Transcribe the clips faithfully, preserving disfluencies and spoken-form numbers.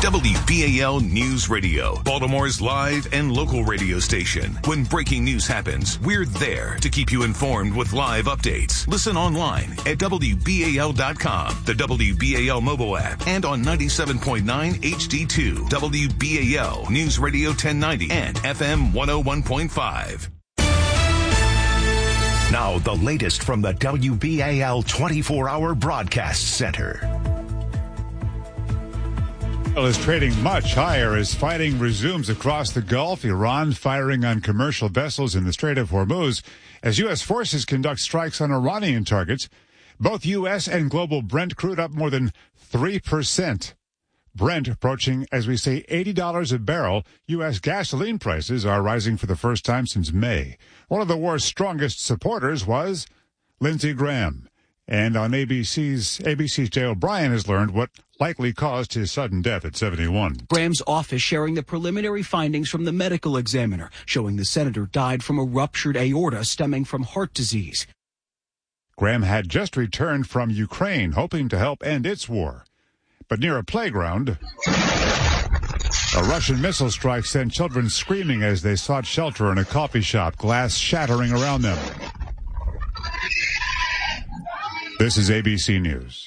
W B A L News Radio, Baltimore's live and local radio station. When breaking news happens, we're there to keep you informed with live updates. Listen online at W B A L dot com, the W B A L mobile app, and on ninety-seven point nine H D two, W B A L News Radio ten ninety, and F M one oh one point five. Now, the latest from the W B A L twenty-four hour Broadcast Center. Oil is trading much higher as fighting resumes across the Gulf. Iran firing on commercial vessels in the Strait of Hormuz as U S forces conduct strikes on Iranian targets. Both U S and global Brent crude up more than three percent. Brent approaching, as we say, eighty dollars a barrel. U S gasoline prices are rising for the first time since May. One of the war's strongest supporters was Lindsey Graham. And on A B C's A B C's Jay O'Brien has learned what likely caused his sudden death at seventy-one. Graham's office sharing the preliminary findings from the medical examiner, showing the senator died from a ruptured aorta stemming from heart disease. Graham had just returned from Ukraine, hoping to help end its war. But near a playground, a Russian missile strike sent children screaming as they sought shelter in a coffee shop, glass shattering around them. This is A B C News.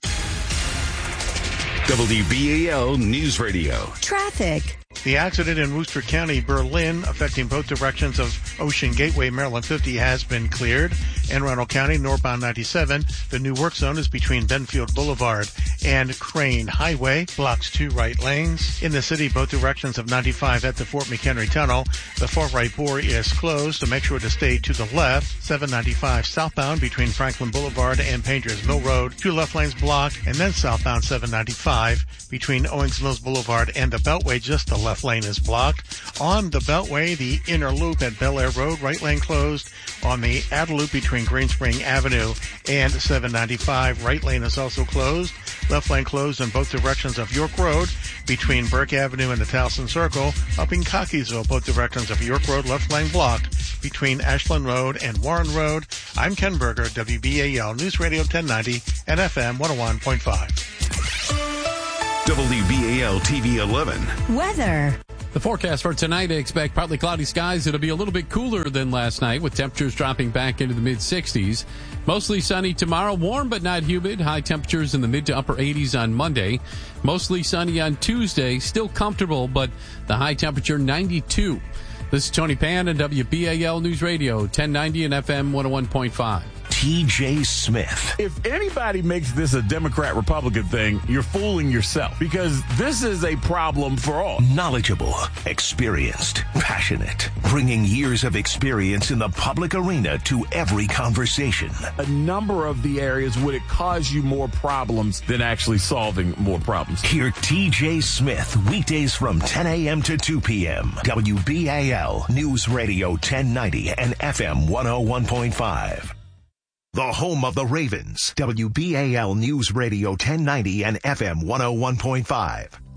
W B A L News Radio. Traffic. The accident in Worcester County, Berlin, affecting both directions of Ocean Gateway, Maryland fifty, has been cleared. In Randall County, northbound ninety-seven, the new work zone is between Benfield Boulevard and Crane Highway, blocks two right lanes. In the city, both directions of ninety-five at the Fort McHenry Tunnel, the far right bore is closed, so make sure to stay to the left. seven ninety-five southbound between Franklin Boulevard and Painters Mill Road, two left lanes blocked, and then southbound seven ninety-five between Owings Mills Boulevard and the Beltway, just the left lane is blocked. On the Beltway, the inner loop at Bel Air Road, right lane closed. On the outer loop between Green Spring Avenue and seven ninety-five, right lane is also closed. Left lane closed in both directions of York Road between Burke Avenue and the Towson Circle. Up in Cockeysville, both directions of York Road, left lane blocked between Ashland Road and Warren Road. I'm Ken Berger, W B A L News Radio ten ninety and F M one oh one point five. W B A L T V eleven. Weather. The forecast for tonight, I expect partly cloudy skies. It'll be a little bit cooler than last night with temperatures dropping back into the mid sixties. Mostly sunny tomorrow, warm but not humid. High temperatures in the mid to upper eighties on Monday. Mostly sunny on Tuesday, still comfortable, but the high temperature ninety-two. This is Tony Pan and W B A L News Radio ten ninety and F M one oh one point five. T J Smith. If anybody makes this a Democrat-Republican thing, you're fooling yourself, because this is a problem for all. Knowledgeable, experienced, passionate, bringing years of experience in the public arena to every conversation. A number of the areas would it cause you more problems than actually solving more problems. Hear T J Smith weekdays from ten a.m. to two p.m. W B A L News Radio ten ninety and F M one oh one point five. The home of the Ravens, W B A L News Radio ten ninety and F M one oh one point five.